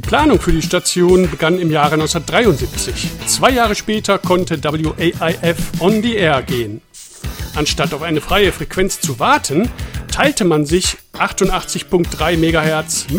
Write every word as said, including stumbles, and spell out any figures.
Planung für die Station begann im Jahre neunzehnhundertdreiundsiebzig. Zwei Jahre später konnte W A I F on the air gehen. Anstatt auf eine freie Frequenz zu warten, teilte man sich achtundachtzig Komma drei Megahertz